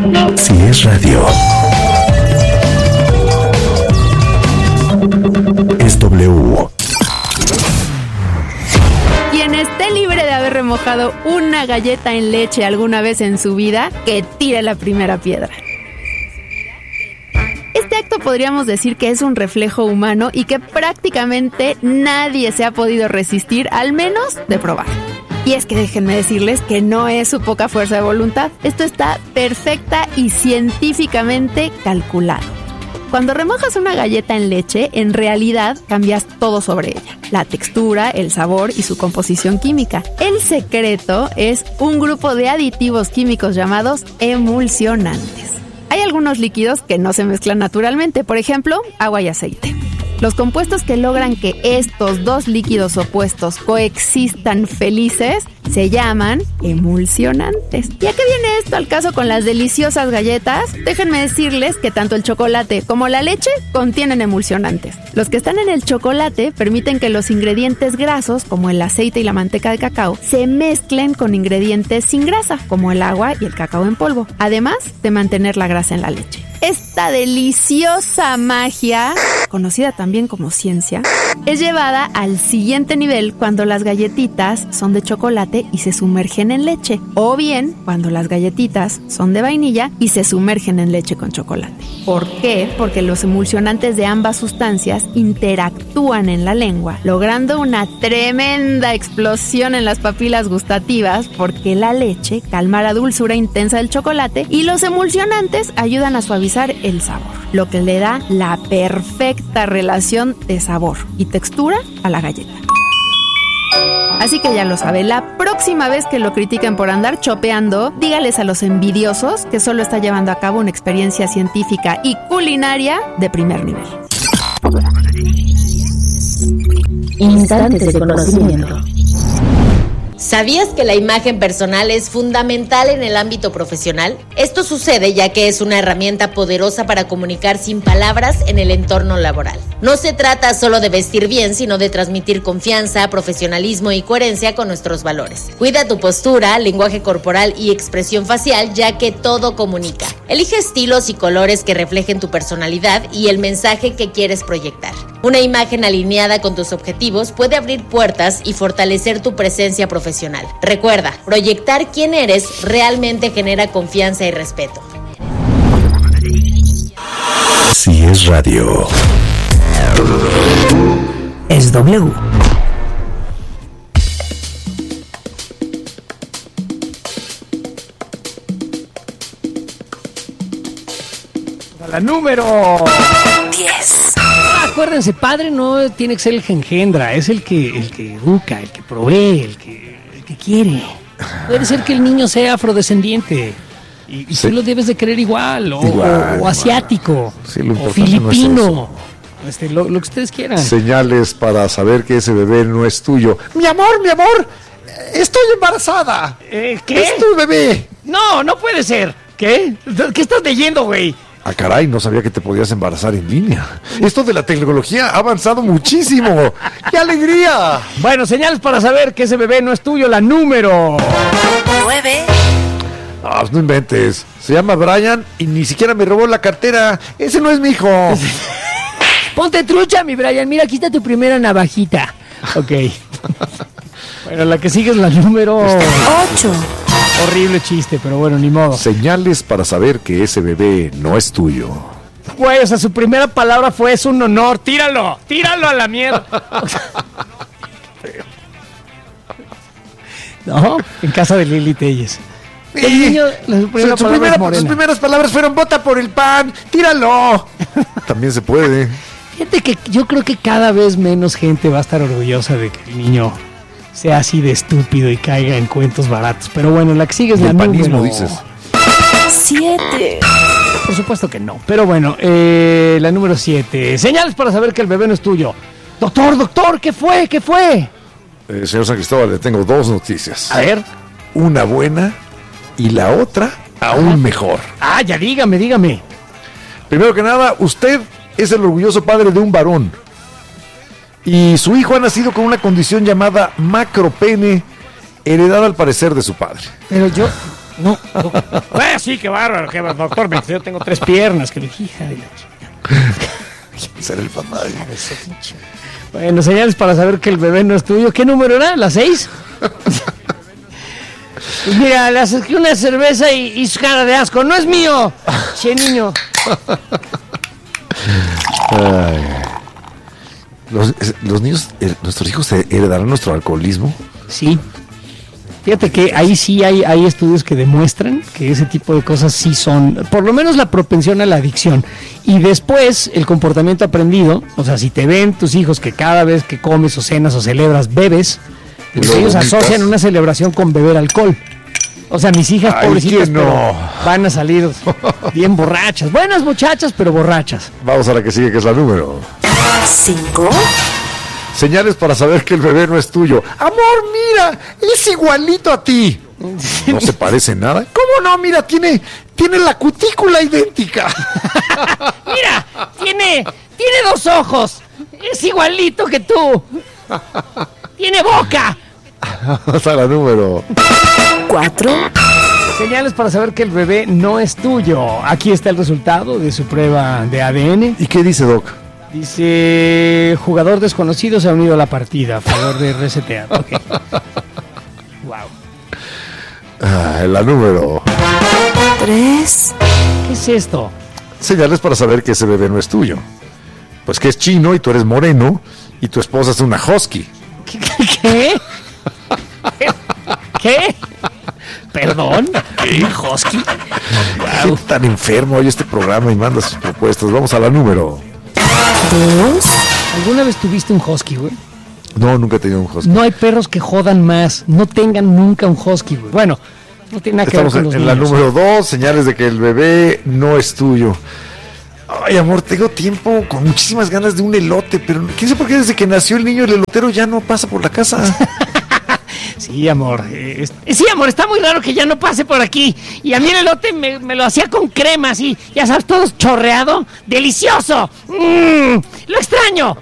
Si es radio, es W. Quien esté libre de haber remojado una galleta en leche alguna vez en su vida, que tire la primera piedra. Este acto podríamos decir que es un reflejo humano y que prácticamente nadie se ha podido resistir, al menos de probar. Y es que déjenme decirles que no es su poca fuerza de voluntad. Esto está perfecta y científicamente calculado. Cuando remojas una galleta en leche, en realidad cambias todo sobre ella. La textura, el sabor y su composición química. El secreto es un grupo de aditivos químicos llamados emulsionantes. Hay algunos líquidos que no se mezclan naturalmente, por ejemplo, agua y aceite. Los compuestos que logran que estos dos líquidos opuestos coexistan felices se llaman emulsionantes. ¿Y a qué viene esto al caso con las deliciosas galletas? Déjenme decirles que tanto el chocolate como la leche contienen emulsionantes. Los que están en el chocolate permiten que los ingredientes grasos, como el aceite y la manteca de cacao, se mezclen con ingredientes sin grasa, como el agua y el cacao en polvo, además de mantener la grasa en la leche. Esta deliciosa magia, conocida también como ciencia, es llevada al siguiente nivel cuando las galletitas son de chocolate y se sumergen en leche, o bien cuando las galletitas son de vainilla y se sumergen en leche con chocolate. ¿Por qué? Porque los emulsionantes de ambas sustancias interactúan en la lengua, logrando una tremenda explosión en las papilas gustativas, porque la leche calma la dulzura intensa del chocolate y los emulsionantes ayudan a suavizar el sabor, lo que le da la perfecta relación de sabor y textura a la galleta. Así que ya lo sabe, la próxima vez que lo critiquen por andar chopeando, dígales a los envidiosos que solo está llevando a cabo una experiencia científica y culinaria de primer nivel. Instantes de conocimiento. ¿Sabías que la imagen personal es fundamental en el ámbito profesional? Esto sucede ya que es una herramienta poderosa para comunicar sin palabras en el entorno laboral. No se trata solo de vestir bien, sino de transmitir confianza, profesionalismo y coherencia con nuestros valores. Cuida tu postura, lenguaje corporal y expresión facial, ya que todo comunica. Elige estilos y colores que reflejen tu personalidad y el mensaje que quieres proyectar. Una imagen alineada con tus objetivos puede abrir puertas y fortalecer tu presencia profesional. Recuerda, proyectar quién eres realmente genera confianza y respeto. Si es radio, Es W. La número 10. Acuérdense, padre no tiene que ser el que engendra, es el que educa, el que provee, el que quiere. Puede ser que el niño sea afrodescendiente y Sí. tú lo debes de querer igual, o asiático, Sí, lo o importante filipino, lo que ustedes quieran. Señales para saber que ese bebé no es tuyo. Mi amor, estoy embarazada. ¿Qué? Es tu bebé. No puede ser. ¿Qué? ¿Qué estás leyendo, güey? Ah, caray, no sabía que te podías embarazar en línea. Esto de la tecnología ha avanzado muchísimo. ¡Qué alegría! Bueno, señales para saber que ese bebé no es tuyo, la número 9. Ah, pues no inventes. Se llama Brian y ni siquiera me robó la cartera. Ese no es mi hijo. Ponte trucha, mi Brian. Mira, aquí está tu primera navajita. Ok. Bueno, la que sigue es la número 8. Horrible chiste, pero bueno, ni modo. Señales para saber que ese bebé no es tuyo. Güey, o sea, su primera palabra fue: es un honor. Tíralo a la mierda. No, en casa de Lili Telles. El niño, Sus primeras palabras fueron: vota por el pan, tíralo. También se puede. Fíjate que yo creo que cada vez menos gente va a estar orgullosa de que el niño sea así de estúpido y caiga en cuentos baratos. Pero bueno, la que sigue es la El panismo, número... dices. 7. Por supuesto que no. Pero bueno, la número 7. Señales para saber que el bebé no es tuyo. Doctor, ¿qué fue? Señor San Cristóbal, le tengo dos noticias. A ver. Una buena y la otra aún mejor. Ah, ya dígame. Primero que nada, usted es el orgulloso padre de un varón. Y su hijo ha nacido con una condición llamada macropene, heredada al parecer de su padre. Pero yo... No. Sí, qué bárbaro, doctor. Yo tengo 3 piernas. Que hija de la chica. Ser el papá. Bueno, señales para saber que el bebé no es tuyo. ¿Qué número era? ¿La 6? Pues mira, le acerqué una cerveza y su cara de asco. ¡No es mío! Che, niño. Ay. Los niños, nuestros hijos heredarán nuestro alcoholismo. Sí. Fíjate que ahí sí hay estudios que demuestran que ese tipo de cosas sí son, por lo menos la propensión a la adicción. Y después el comportamiento aprendido, o sea, si te ven tus hijos que cada vez que comes o cenas o celebras bebes, pues ellos asocian una celebración con beber alcohol. O sea, mis hijas, pobrecitas, no, pero van a salir bien borrachas. Buenas muchachas, pero borrachas. Vamos a la que sigue, que es la número 5. Señales para saber que el bebé no es tuyo. Amor, mira, es igualito a ti. No se parece nada. ¿Cómo no? Mira, tiene la cutícula idéntica. Mira, tiene 2 ojos. Es igualito que tú. Tiene boca. Hasta la número 4. Señales para saber que el bebé no es tuyo. Aquí está el resultado de su prueba de ADN. ¿Y qué dice, Doc? Dice, jugador desconocido se ha unido a la partida a favor de resetear. Okay. Wow. La número 3. ¿Qué es esto? Señales para saber que ese bebé no es tuyo. Pues que es chino y tú eres moreno y tu esposa es una husky. ¿Qué? ¿Qué? ¿Perdón? ¿Qué? ¿Husky? Wow. Tan enfermo hoy este programa y manda sus propuestas. Vamos a la número 2. ¿Alguna vez tuviste un husky, güey? No, nunca he tenido un husky. No hay perros que jodan más. No tengan nunca un husky, güey. Bueno, no tiene nada que ver con los en niños. La número 2, señales de que el bebé no es tuyo. Ay, amor, tengo tiempo con muchísimas ganas de un elote, pero quién sabe por qué desde que nació el niño el elotero ya no pasa por la casa. Sí, amor. Sí, amor, está muy raro que ya no pase por aquí. Y a mí el elote me lo hacía con crema, así, ya sabes, todo chorreado. ¡Delicioso! ¡Lo extraño!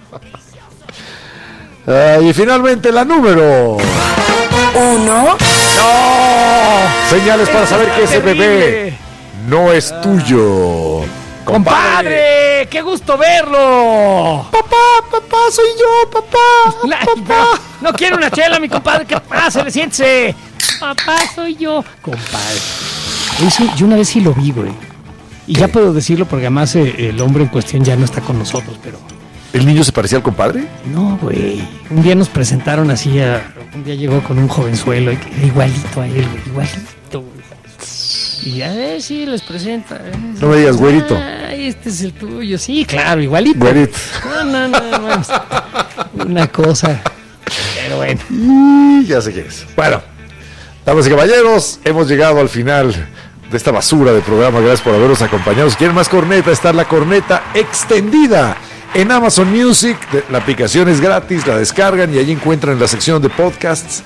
Y finalmente la número 1. ¡No! Señales para saber que ese bebé no es tuyo. ¡Compadre! ¡Qué gusto verlo! Papá, soy yo, papá. No quiero una chela, mi compadre. ¿Qué pasa? Siéntese. Papá, soy yo. Compadre. Eso, yo una vez sí lo vi, güey. Y ya puedo decirlo porque además el hombre en cuestión ya no está con nosotros, pero... ¿El niño se parecía al compadre? No, güey. Un día nos presentaron así un día llegó con un jovenzuelo igualito a él, güey. Igualito, güey. Y a ver si les presenta. No me digas, güerito. Ay, este es el tuyo. Sí, claro, igualito. Güerito. No. Una cosa. Pero bueno. Ya sé qué es. Bueno, damas y caballeros, hemos llegado al final de esta basura de programa. Gracias por habernos acompañado. Si quieren más corneta, está la corneta extendida en Amazon Music. La aplicación es gratis, la descargan y allí encuentran en la sección de podcasts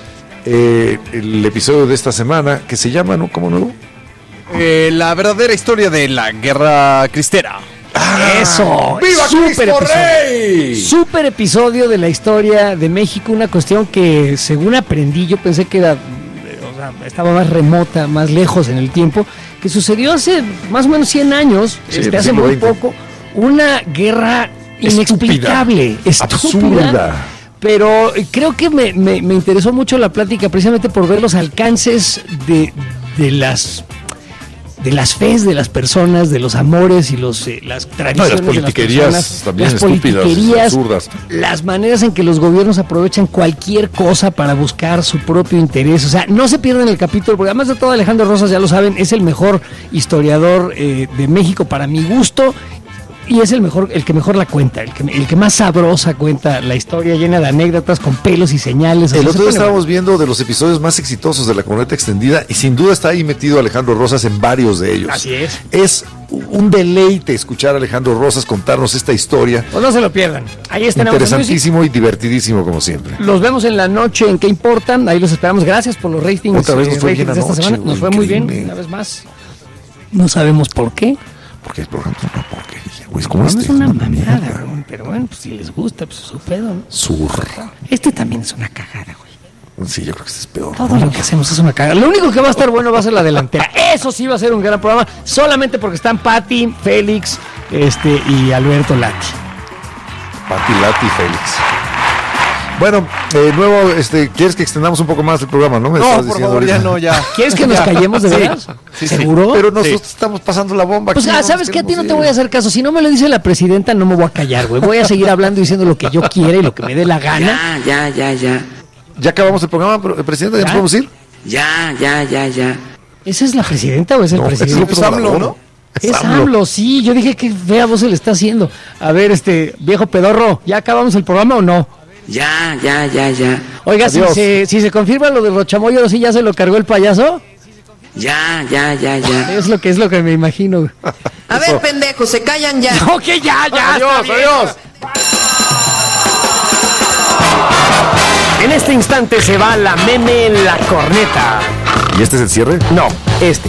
el episodio de esta semana que se llama, ¿no? ¿Cómo nuevo? La verdadera historia de la guerra cristera. Eso. ¡Viva Cristo Rey! Súper episodio de la historia de México. Una cuestión que, según aprendí, yo pensé que era, o sea, estaba más remota, más lejos en el tiempo, que sucedió hace más o menos 100 años, Sí, hace muy poco. Una guerra inexplicable, estúpida. Absurda. Pero creo que me interesó mucho la plática precisamente por ver los alcances de las fes de las personas, de los amores y las tradiciones las politiquerías de las personas, también las estúpidas, politiquerías, absurdas. las maneras en que los gobiernos aprovechan cualquier cosa para buscar su propio interés. O sea, no se pierdan el capítulo, porque además de todo, Alejandro Rosas, ya lo saben, es el mejor historiador de México para mi gusto. Y es el que mejor la cuenta, el que más sabrosa cuenta la historia, llena de anécdotas, con pelos y señales. El otro día estábamos viendo de los episodios más exitosos de la corneta extendida y sin duda está ahí metido Alejandro Rosas en varios de ellos. Así es. Es un deleite escuchar a Alejandro Rosas contarnos esta historia. Pues no se lo pierdan. Ahí está en Amazon Music. Interesantísimo y divertidísimo como siempre. Los vemos en la noche en ¿Qué importan? Ahí los esperamos. Gracias por los ratings. Otra vez nos fue bien de esta anoche, semana. Nos fue muy bien, increíble. una vez más. No sabemos por qué. Porque el programa es una porquería, güey. Como No este es una mierda. mamada, güey, pero bueno, pues si les gusta, pues su pedo, ¿no? Zurra. Este también es una cagada, güey. Sí, yo creo que este es peor. Todo lo que hacemos es una cagada. Lo único que va a estar bueno va a ser la delantera. Eso sí va a ser un gran programa, solamente porque están Pati, Félix, y Alberto Lati. Pati, Lati, Félix. Bueno, nuevo, ¿quieres que extendamos un poco más el programa, no? No, por favor, ya no, ya. ¿Quieres que nos callemos de veras? Sí. ¿Seguro? Pero nosotros estamos pasando la bomba. Pues aquí, ¿sabes qué? A ti no te voy a hacer caso. Si no me lo dice la presidenta, no me voy a callar, güey. Voy a seguir hablando y diciendo lo que yo quiera y lo que me dé la gana. Ya. ¿Ya acabamos el programa, presidente? ¿Ya nos podemos ir? Ya. ¿Esa es la presidenta o es el presidente? Es AMLO, ¿no? Es AMLO, sí. Yo dije que fea voz se le está haciendo. A ver, viejo pedorro, ¿ya acabamos el programa o no? Ya. Oiga, si se confirma lo de Rochamoyo, ¿sí ya se lo cargó el payaso? Ya. Es lo que me imagino. A ver, pendejos, se callan ya. No, que ya. Adiós. En este instante se va la meme en la corneta. ¿Y este es el cierre? No,